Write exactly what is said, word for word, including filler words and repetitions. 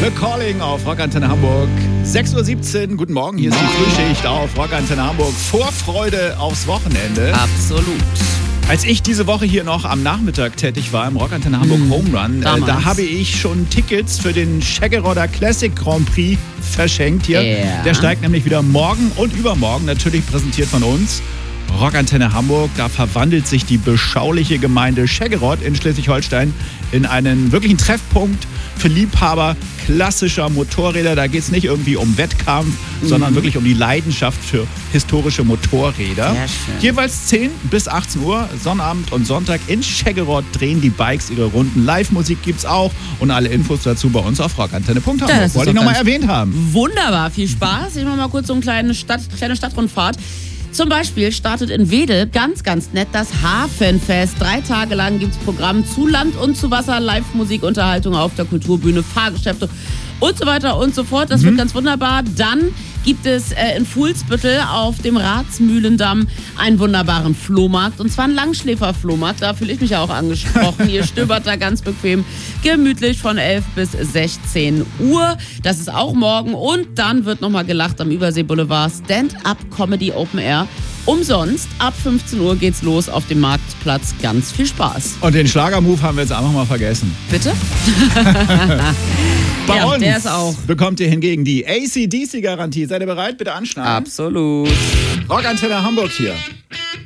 The Calling auf Rockantenne Hamburg. sechs Uhr siebzehn, guten Morgen, hier ist die Frühschicht auf Rockantenne Hamburg. Vorfreude aufs Wochenende. Absolut. Als ich diese Woche hier noch am Nachmittag tätig war im Rockantenne Hamburg mm, Home Run, äh, da habe ich schon Tickets für den Scheggerodder Classic Grand Prix verschenkt hier. Yeah. Der steigt nämlich wieder morgen und übermorgen, natürlich präsentiert von uns. Rockantenne Hamburg, da verwandelt sich die beschauliche Gemeinde Scheggerod in Schleswig-Holstein in einen wirklichen Treffpunkt für Liebhaber klassischer Motorräder. Da geht es nicht irgendwie um Wettkampf, mhm. sondern wirklich um die Leidenschaft für historische Motorräder. Sehr schön. Jeweils zehn bis achtzehn Uhr, Sonnabend und Sonntag in Scheggerod drehen die Bikes ihre Runden. Live-Musik gibt's auch und alle Infos dazu bei uns auf rockantenne punkt hamburg. Ja, wollte ich nochmal erwähnt haben. Wunderbar, viel Spaß. Ich mache mal kurz so eine kleine, Stadt, kleine Stadtrundfahrt. Zum Beispiel startet in Wedel, ganz, ganz nett, das Hafenfest. Drei Tage lang gibt es Programm zu Land und zu Wasser, Live-Musik, Unterhaltung auf der Kulturbühne, Fahrgeschäfte und so weiter und so fort. Das mhm. wird ganz wunderbar. Dann gibt es äh, in Fuhlsbüttel auf dem Ratsmühlendamm einen wunderbaren Flohmarkt. Und zwar einen Langschläfer-Flohmarkt. Da fühle ich mich ja auch angesprochen. Ihr stöbert da ganz bequem, gemütlich von elf bis sechzehn Uhr. Das ist auch morgen. Und dann wird nochmal gelacht am Übersee Boulevard. Stand-up-Comedy Open Air. Umsonst. Ab fünfzehn Uhr geht's los auf dem Marktplatz. Ganz viel Spaß. Und den Schlagermove haben wir jetzt einfach mal vergessen. Bitte? Bei ja, uns der ist auch. bekommt ihr hingegen die A C D C-Garantie. Seid ihr bereit? Bitte anschneiden. Absolut. Rockantenne Hamburg hier.